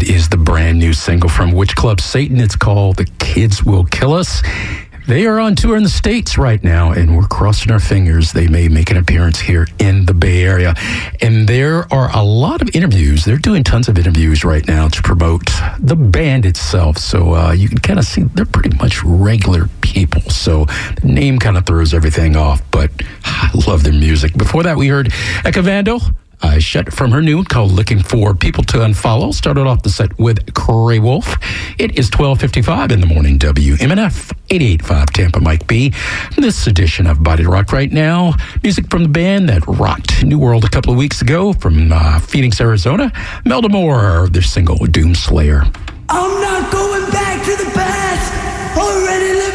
That is the brand new single from Witch Club Satan. It's called The Kids Will Kill Us. They are on tour in the States right now, and we're crossing our fingers they may make an appearance here in the Bay Area. And there are a lot of interviews. They're doing tons of interviews right now to promote the band itself. So you can kind of see they're pretty much regular people. So the name kind of throws everything off, but I love their music. Before that, we heard Eka Vandal. Shut from her new one called Looking for People to Unfollow. Started off the set with Cray Wolf. It is 12:55 in the morning, WMNF 88.5 Tampa, Mike B. This edition of Body Rock right now. Music from the band that rocked New World a couple of weeks ago from Phoenix, Arizona. Melda Moore, their single Doomslayer. I'm not going back to the past. Already living.